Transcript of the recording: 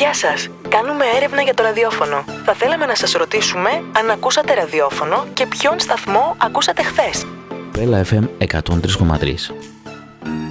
Γεια σας, κάνουμε έρευνα για το ραδιόφωνο. Θα θέλαμε να σας ρωτήσουμε αν ακούσατε ραδιόφωνο και ποιον σταθμό ακούσατε χθες. Πέλα FM 103,3.